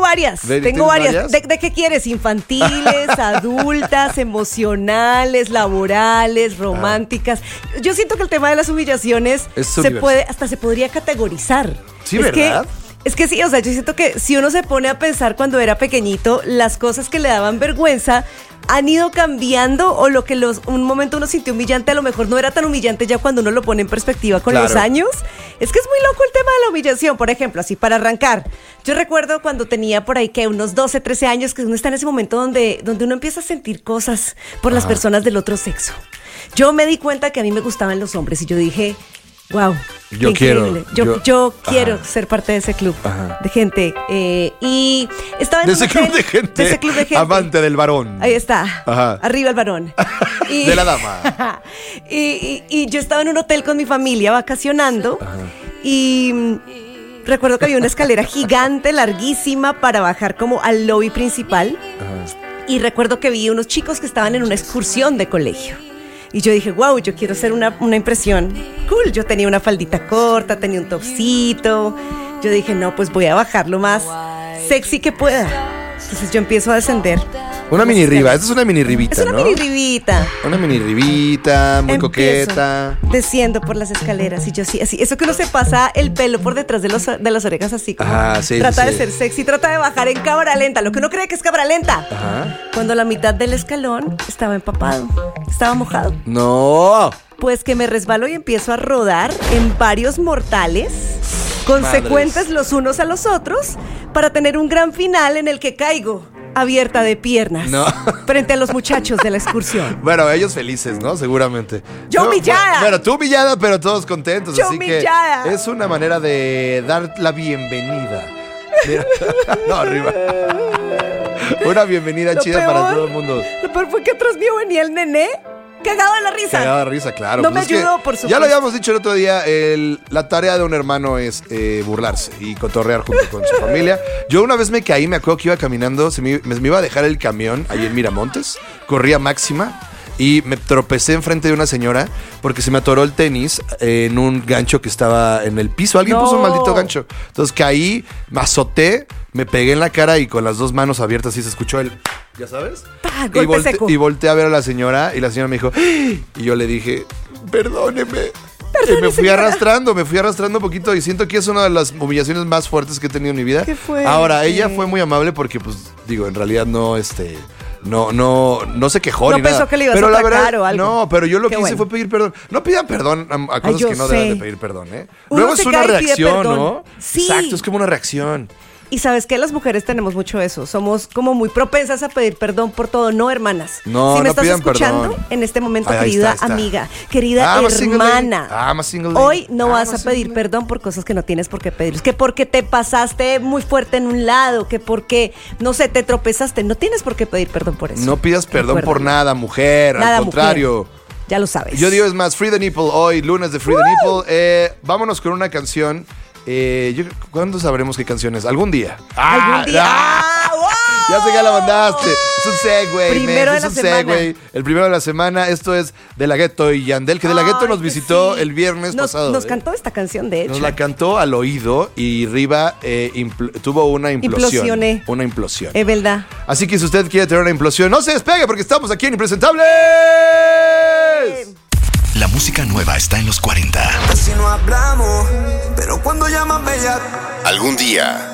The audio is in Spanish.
varias. Tengo varias. ¿De qué quieres? Infantiles, adultas, emocionales, laborales, románticas. Yo siento que el tema de las humillaciones hasta se podría categorizar. Sí, ¿verdad? Es que sí, o sea, yo siento que si uno se pone a pensar cuando era pequeñito, las cosas que le daban vergüenza han ido cambiando, o lo que un momento uno sintió humillante a lo mejor no era tan humillante ya cuando uno lo pone en perspectiva con los años. Es que es muy loco el tema de la humillación. Por ejemplo, así para arrancar, yo recuerdo cuando tenía por ahí que unos 12, 13 años, que uno está en ese momento donde uno empieza a sentir cosas por las personas del otro sexo. Yo me di cuenta que a mí me gustaban los hombres y yo dije, wow, yo quiero ser parte de ese club de gente. Y estaba en ese club de gente. Amante del varón. Ahí está. Arriba el varón. De la dama. y yo estaba en un hotel con mi familia vacacionando. Y recuerdo que había una escalera gigante, larguísima, para bajar como al lobby principal. Y recuerdo que vi unos chicos que estaban en una excursión de colegio. Y yo dije, wow, yo quiero hacer una impresión cool. Yo tenía una faldita corta, tenía un topsito. Yo dije, no, pues voy a bajar lo más sexy que pueda. Entonces yo empiezo a descender. Una mini riba, esta es una mini ribita, ¿no? Es una mini ribita. Una mini ribita, muy coqueta. Desciendo por las escaleras y yo así. Eso que uno se pasa el pelo por detrás de las orejas así como. Trata de ser sexy, trata de bajar en cámara lenta, lo que uno cree que es cámara lenta. Cuando la mitad del escalón estaba empapado, estaba mojado. ¡No! Pues que me resbalo y empiezo a rodar en varios mortales, consecuentes los unos a los otros, para tener un gran final en el que caigo abierta de piernas frente a los muchachos de la excursión. Bueno, ellos felices, ¿no? Seguramente. Yo humillada. Bueno, tú humillada, pero todos contentos. Yo así humillada. Que es una manera de dar la bienvenida. No, arriba. Una bienvenida chida para todo el mundo. Lo peor fue que atrás mío venía el nené cagado de la risa. Cagado de risa, claro. No me ayudó, por supuesto. Ya lo habíamos dicho el otro día, la tarea de un hermano es burlarse y cotorrear junto con su familia. Yo una vez me caí, me acuerdo que iba caminando, me iba a dejar el camión ahí en Miramontes, corría máxima y me tropecé enfrente de una señora porque se me atoró el tenis en un gancho que estaba en el piso. Alguien puso un maldito gancho. Entonces caí, me azoté, me pegué en la cara y con las dos manos abiertas y se escuchó el... ¿Ya sabes? Y volteé a ver a la señora y la señora me dijo... ¡Ah! Y yo le dije, perdóneme. Y me fui arrastrando un poquito y siento que es una de las humillaciones más fuertes que he tenido en mi vida. ¿Qué fue? Ahora, ella fue muy amable porque, pues, digo, en realidad no se quejó ni nada. No pensó que le ibas a atacar o algo. No, pero yo lo que hice fue pedir perdón. No pidan perdón a cosas que no deben de pedir perdón, ¿eh? Luego es una reacción, ¿no? Sí. Exacto, es como una reacción. Y ¿sabes qué? Las mujeres tenemos mucho eso. Somos como muy propensas a pedir perdón por todo. No, hermanas. No, si me no estás pidan escuchando perdón. En este momento, Ahí querida está. amiga, querida hermana, hoy no vas a pedir single. perdón por cosas que no tienes por qué pedir. Que porque te pasaste muy fuerte en un lado, que porque, no sé, te tropezaste. No tienes por qué pedir perdón por eso. No pidas perdón por nada, mujer. Nada, al contrario. Mujer. Ya lo sabes. Yo digo, es más, Free the Nipple hoy, lunes de Free the Nipple. Vámonos con una canción. ¿Cuándo sabremos qué canción es? Algún día. ¿Algún día? ¡Wow! Ya sé que la mandaste. Es un segue, Primero de la semana. El primero de la semana. Esto es De La Ghetto y Yandel, que De La Ghetto nos visitó el viernes pasado. Nos cantó esta canción, de hecho. Nos la cantó al oído y Riva tuvo una implosión. Una implosión. Es verdad. Así que si usted quiere tener una implosión, no se despegue porque estamos aquí en Impresentables. La música nueva está en los 40. Casi no hablamos, pero cuando llaman bella. Algún día